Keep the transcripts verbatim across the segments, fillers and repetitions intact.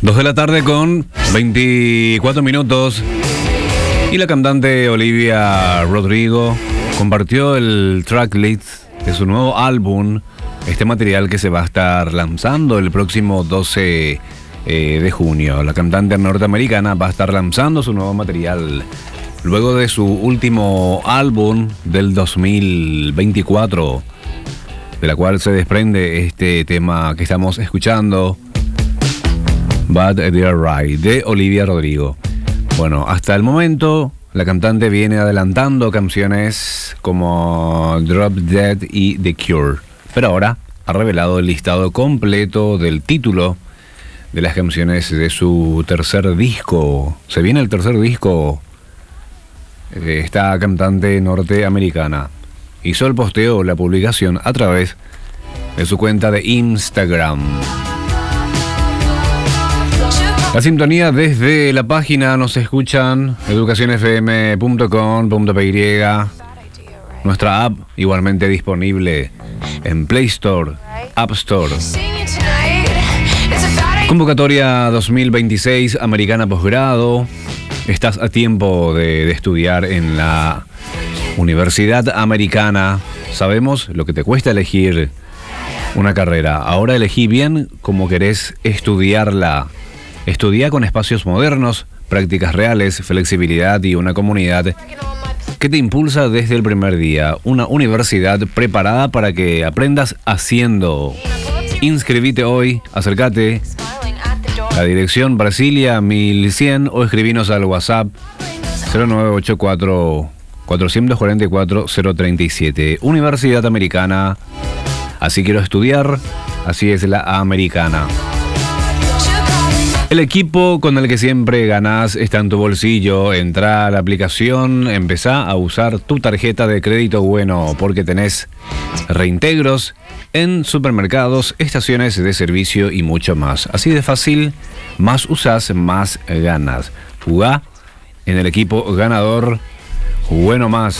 Dos de la tarde con veinticuatro minutos. Y la cantante Olivia Rodrigo compartió el tracklist de su nuevo álbum, este material que se va a estar lanzando el próximo doce eh, de junio. La cantante norteamericana va a estar lanzando su nuevo material luego de su último álbum del dos mil veinticuatro, de la cual se desprende este tema que estamos escuchando, But They're Right, de Olivia Rodrigo. Bueno, hasta el momento la cantante viene adelantando canciones como Drop Dead y The Cure, pero ahora ha revelado el listado completo del título de las canciones de su tercer disco. Se viene el tercer disco de esta cantante norteamericana. Hizo el posteo, la publicación, a través de su cuenta de Instagram. La sintonía desde la página nos escuchan educación f m punto com punto p y, nuestra app igualmente disponible en Play Store, App Store. Convocatoria dos mil veintiséis, Americana Posgrado. Estás a tiempo de, de estudiar en la Universidad Americana. Sabemos lo que te cuesta elegir una carrera. Ahora elegí bien cómo querés estudiarla. Estudia con espacios modernos, prácticas reales, flexibilidad y una comunidad que te impulsa desde el primer día. Una universidad preparada para que aprendas haciendo. Inscribite hoy, acércate. La dirección Brasilia mil cien o escribinos al WhatsApp cero nueve ocho cuatro, cuatro cuatro cuatro, cero tres siete. Universidad Americana. Así quiero estudiar, así es la americana. El equipo con el que siempre ganás está en tu bolsillo. Entrá a la aplicación, empezá a usar tu tarjeta de crédito bueno, porque tenés reintegros en supermercados, estaciones de servicio y mucho más. Así de fácil, más usás, más ganas. Jugá en el equipo ganador, bueno más.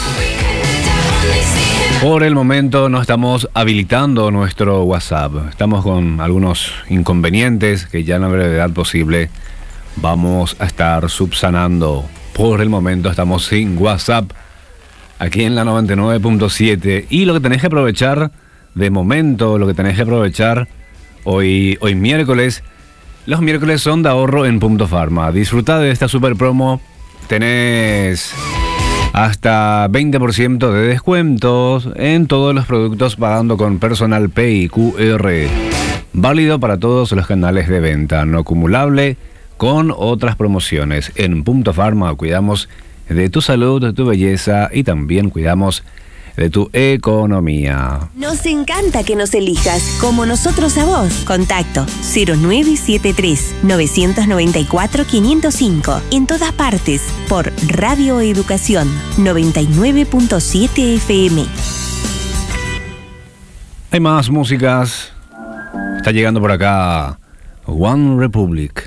Por el momento no estamos habilitando nuestro WhatsApp. Estamos con algunos inconvenientes que ya en la brevedad posible vamos a estar subsanando. Por el momento estamos sin WhatsApp aquí en la noventa y nueve punto siete. Y lo que tenés que aprovechar, de momento, lo que tenés que aprovechar hoy, hoy miércoles, los miércoles son de ahorro en Punto Pharma. Disfrutá de esta super promo. Tenés hasta veinte por ciento de descuentos en todos los productos pagando con Personal Pay Q R. Válido para todos los canales de venta, no acumulable con otras promociones. En Punto Pharma cuidamos de tu salud, de tu belleza y también cuidamos de tu economía. Nos encanta que nos elijas, como nosotros a vos. Contacto cero nueve siete tres, nueve nueve cuatro, cinco cero cinco. En todas partes, por Radio Educación noventa y nueve punto siete F M. Hay más músicas. Está llegando por acá One Republic.